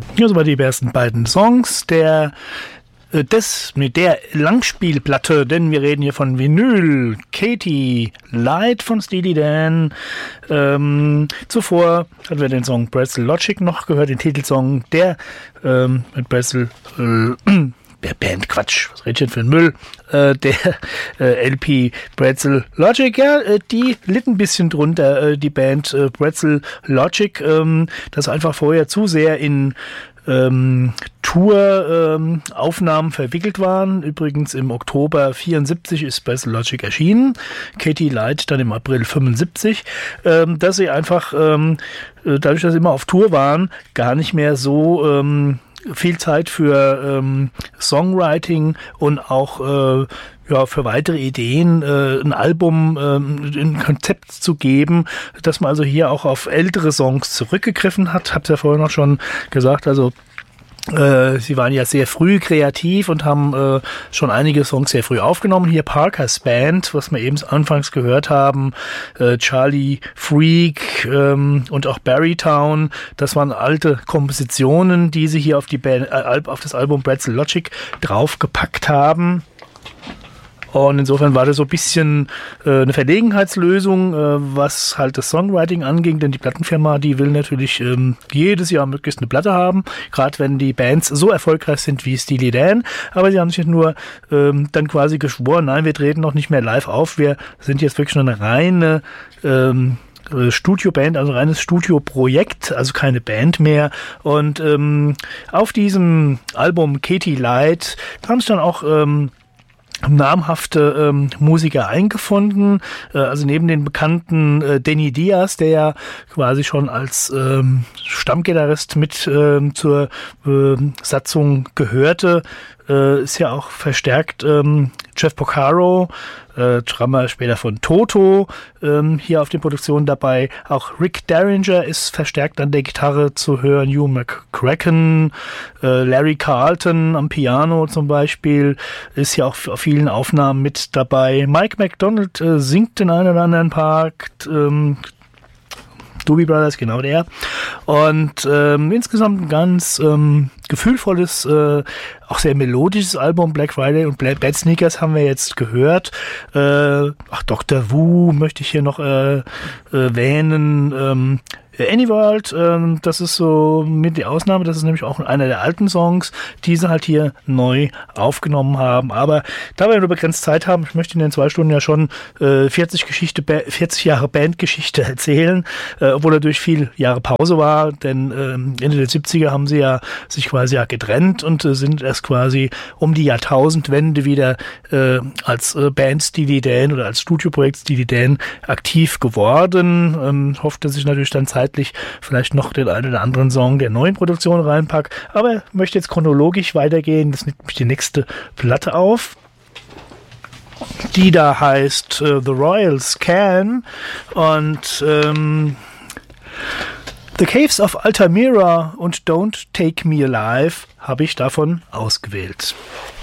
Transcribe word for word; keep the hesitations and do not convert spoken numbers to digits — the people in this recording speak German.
Ja, so waren die ersten beiden Songs der des, mit der Langspielplatte, denn wir reden hier von Vinyl, Katie Light von Steely Dan. Ähm, zuvor hatten wir den Song Pretzel Logic noch gehört, den Titelsong der ähm, mit Pretzel äh, der Band, Quatsch, was redet denn für ein Müll, äh, der äh, L P Pretzel Logic, ja, äh, die litt ein bisschen drunter, äh, die Band äh, Pretzel Logic, ähm, das einfach vorher zu sehr in ähm, Tour-Aufnahmen ähm, verwickelt waren. Übrigens im Oktober vierundsiebzig ist Pretzel Logic erschienen, Katie Light dann im April fünfundsiebzig, ähm, dass sie einfach, ähm, dadurch, dass sie immer auf Tour waren, gar nicht mehr so ähm, viel Zeit für ähm, Songwriting und auch äh, ja, für weitere Ideen, äh, ein Album, äh, ein Konzept zu geben, dass man also hier auch auf ältere Songs zurückgegriffen hat. Hab's ja vorher noch schon gesagt, also Äh, sie waren ja sehr früh kreativ und haben äh, schon einige Songs sehr früh aufgenommen. Hier Parker's Band, was wir eben anfangs gehört haben, äh, Charlie Freak ähm, und auch Barrytown, das waren alte Kompositionen, die sie hier auf, die Band, äh, auf das Album Pretzel Logic draufgepackt haben. Und insofern war das so ein bisschen äh, eine Verlegenheitslösung, äh, was halt das Songwriting anging, denn die Plattenfirma, die will natürlich ähm, jedes Jahr möglichst eine Platte haben, gerade wenn die Bands so erfolgreich sind wie Steely Dan, aber sie haben sich nur ähm, dann quasi geschworen, nein, wir treten noch nicht mehr live auf, wir sind jetzt wirklich nur eine reine ähm, Studioband, also reines Studioprojekt, also keine Band mehr. Und ähm, auf diesem Album Katie Light haben sich dann auch ähm, namhafte ähm, Musiker eingefunden, äh, also neben den bekannten äh, Danny Diaz, der ja quasi schon als ähm, Stammgitarrist mit ähm, zur äh, Satzung gehörte, äh, ist ja auch verstärkt ähm, Jeff Porcaro, äh, Drummer später von Toto, ähm, hier auf den Produktionen dabei. Auch Rick Derringer ist verstärkt an der Gitarre zu hören, Hugh McCracken, äh, Larry Carlton am Piano zum Beispiel, ist hier auch auf vielen Aufnahmen mit dabei. Mike McDonald äh, singt den einen oder anderen Part, ähm, Doobie Brothers, genau der. Und ähm, insgesamt ein ganz ähm, gefühlvolles, äh, auch sehr melodisches Album. Black Friday und Bad Sneakers haben wir jetzt gehört. Äh, ach, Doktor Wu möchte ich hier noch äh, erwähnen. Ähm, Anyworld, ähm, das ist so mit die Ausnahme, das ist nämlich auch einer der alten Songs, die sie halt hier neu aufgenommen haben. Aber da wir nur begrenzt Zeit haben, ich möchte in den zwei Stunden ja schon äh, vierzig Geschichte, vierzig Jahre Bandgeschichte erzählen, äh, obwohl natürlich viel Jahre Pause war, denn äh, Ende der siebziger haben sie ja sich quasi ja getrennt und äh, sind erst quasi um die Jahrtausendwende wieder äh, als äh, Band Steely Dan oder als Studioprojekt Steely Dan aktiv geworden. Ähm, hofft, dass ich natürlich dann Zeit vielleicht noch den einen oder anderen Song der neuen Produktion reinpack, aber möchte jetzt chronologisch weitergehen. Das nimmt mich die nächste Platte auf, die da heißt uh, The Royals Can und ähm, The Caves of Altamira und Don't Take Me Alive habe ich davon ausgewählt.